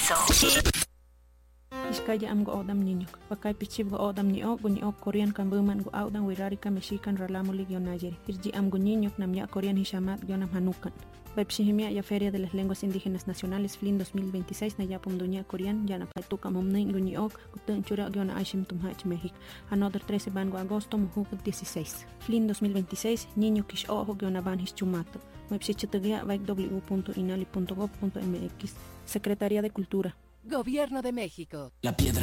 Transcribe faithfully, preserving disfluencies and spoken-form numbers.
Permiso. Iskaya am go odam niñok. Pakai pichib go odam niok, go niok Korean kan buman go audan wirarika mexican ralamulig yon ayer. Irji am go niñok nam ya Korean hishamat yon am hanukan. Pepsihimia ya Feria de las Lenguas Indígenas Nacionales F L I N dos mil veintiséis na yapum dunia Korean ya na paituka momnin go niok, gutun chura yon aishim tumhach México. Another trece ban go agosto muhuk dieciséis. F L I N dos mil veintiséis niño kish ojo yon aban his chumato. Mepsichitagia vaik w punto inali punto gov punto m x. Secretaría de Cultura. Gobierno de México. La piedra